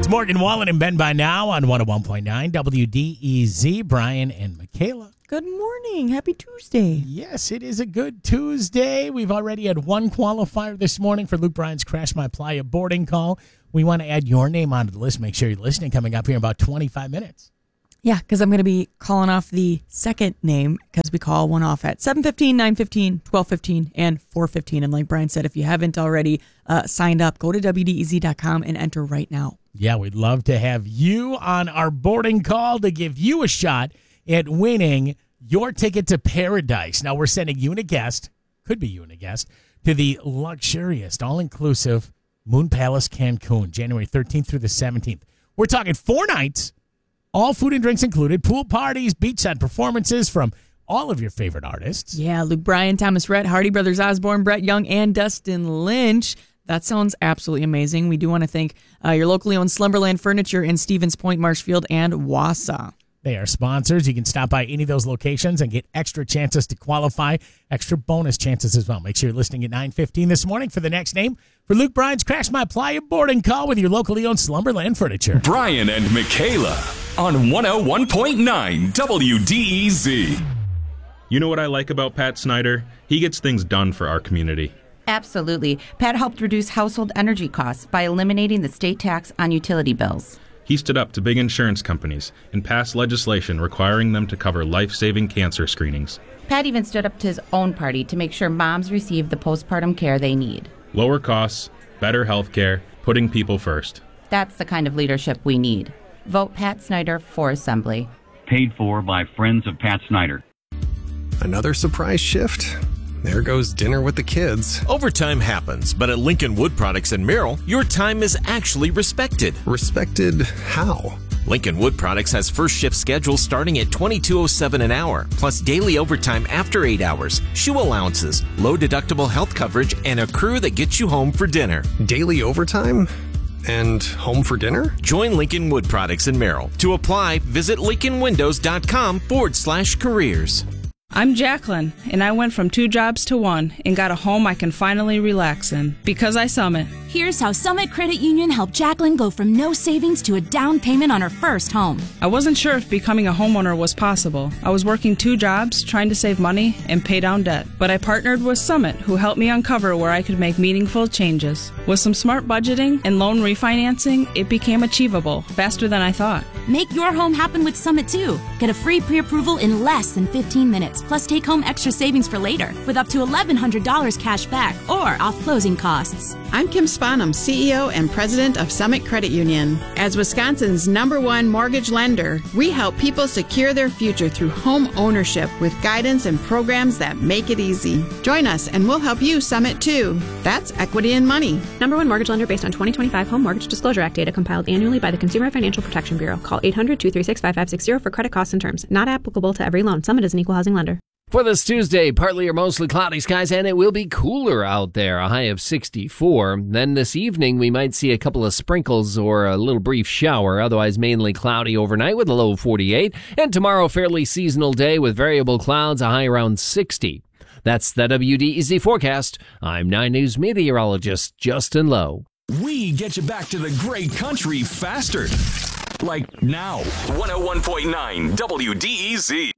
It's Morgan Wallen and Ben by now on 101.9 WDEZ. Brian and Michaela. Good morning. Happy Tuesday. Yes, it is a good Tuesday. We've already had one qualifier this morning for Luke Bryan's Crash My Playa boarding call. We want to add your name onto the list. Make sure you're listening. Coming up here in about 25 minutes. Yeah, because I'm going to be calling off the second name because we call one off at 7:15, 9:15, 12:15, and 4:15. And like Brian said, if you haven't already signed up, go to WDEZ.com and enter right now. Yeah, we'd love to have you on our boarding call to give you a shot at winning your ticket to paradise. Now, we're sending you and a guest, could be you and a guest, to the luxurious, all-inclusive Moon Palace Cancun, January 13th through the 17th. We're talking 4 nights, all food and drinks included, pool parties, beachside performances from all of your favorite artists. Yeah, Luke Bryan, Thomas Rhett, Hardy Brothers Osborne, Brett Young, and Dustin Lynch. That sounds absolutely amazing. We do want to thank your locally owned Slumberland Furniture in Stevens Point, Marshfield, and Wausau. They are sponsors. You can stop by any of those locations and get extra chances to qualify, extra bonus chances as well. Make sure you're listening at 9:15 this morning for the next name for Luke Bryan's Crash My Playa boarding call with your locally owned Slumberland Furniture. Brian and Michaela on 101.9 WDEZ. You know what I like about Pat Snyder? He gets things done for our community. Absolutely. Pat helped reduce household energy costs by eliminating the state tax on utility bills. He stood up to big insurance companies and passed legislation requiring them to cover life-saving cancer screenings. Pat even stood up to his own party to make sure moms receive the postpartum care they need. Lower costs, better health care, putting people first. That's the kind of leadership we need. Vote Pat Snyder for Assembly. Paid for by Friends of Pat Snyder. Another surprise shift? There goes dinner with the kids. Overtime happens, but at Lincoln Wood Products in Merrill, your time is actually respected. Respected how? Lincoln Wood Products has first shift schedules starting at $22.07 an hour, plus daily overtime after 8 hours, shoe allowances, low deductible health coverage, and a crew that gets you home for dinner. Daily overtime? And home for dinner? Join Lincoln Wood Products in Merrill. To apply, visit lincolnwindows.com/careers. I'm Jacqueline, and I went from 2 jobs to 1 and got a home I can finally relax in because I Summit. Here's how Summit Credit Union helped Jacqueline go from no savings to a down payment on her first home. I wasn't sure if becoming a homeowner was possible. I was working 2 jobs, trying to save money and pay down debt. But I partnered with Summit, who helped me uncover where I could make meaningful changes. With some smart budgeting and loan refinancing, it became achievable faster than I thought. Make your home happen with Summit, too. Get a free pre-approval in less than 15 minutes, plus take home extra savings for later with up to $1,100 cash back or off closing costs. I'm Kim Spanum, CEO and President of Summit Credit Union. As Wisconsin's #1 mortgage lender, we help people secure their future through home ownership with guidance and programs that make it easy. Join us and we'll help you Summit too. That's equity in money. #1 mortgage lender based on 2025 Home Mortgage Disclosure Act data compiled annually by the Consumer Financial Protection Bureau. Call 800-236-5560 for credit costs and terms. Not applicable to every loan. Summit is an equal housing lender. For this Tuesday, partly or mostly cloudy skies, and it will be cooler out there, a high of 64. Then this evening, we might see a couple of sprinkles or a little brief shower, otherwise mainly cloudy overnight with a low of 48. And tomorrow, fairly seasonal day with variable clouds, a high around 60. That's the WDEZ forecast. I'm 9 News meteorologist Justin Lowe. We get you back to the great country faster. Like now. 101.9 WDEZ.